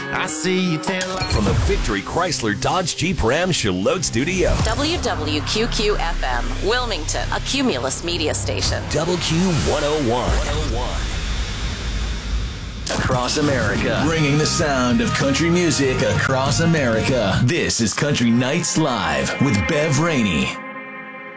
I see you tail light. From the Victory Chrysler Dodge Jeep Ram Charlotte Studio. WWQQ-FM, Wilmington, a Cumulus media station. WQ101. Across America. Bringing the sound of country music across America. This is Country Nights Live with Bev Rainey.